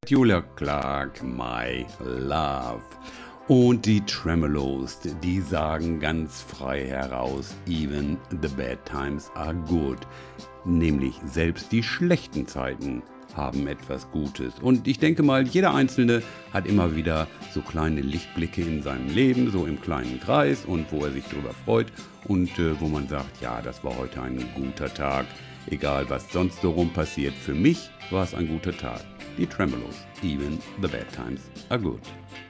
Petula Clark, My Love. Und die Tremolos, die sagen ganz frei heraus, even the bad times are good. Nämlich selbst die schlechten Zeiten haben etwas Gutes. Und ich denke mal, jeder Einzelne hat immer wieder so kleine Lichtblicke in seinem Leben, so im kleinen Kreis und wo er sich drüber freut und wo man sagt, ja, das war heute ein guter Tag. Egal, was sonst so rum passiert, für mich war es ein guter Tag. Die Tremolos, even the bad times are good.